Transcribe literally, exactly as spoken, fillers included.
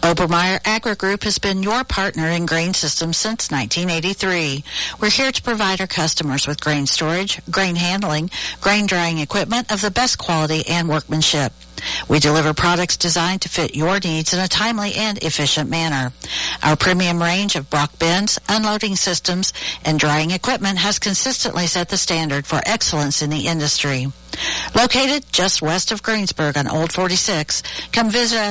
Obermeyer Agri Group has been your partner in grain systems since nineteen eighty-three. We're here to provide our customers with grain storage, grain handling, grain drying equipment of the best quality and workmanship. We deliver products designed to fit your needs in a timely and efficient manner. Our premium range of Brock bins, unloading systems, and drying equipment has consistently set the standard for excellence in the industry. Located just west of Greensburg on Old forty-six, come visit